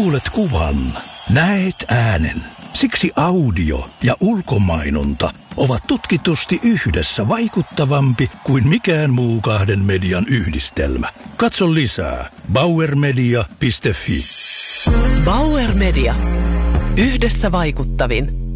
kuulet kuvan, näet äänen. Siksi audio ja ulkomainonta ovat tutkitusti yhdessä vaikuttavampi kuin mikään muu kahden median yhdistelmä. Katso lisää bauermedia.fi. Bauer Media. Yhdessä vaikuttavin.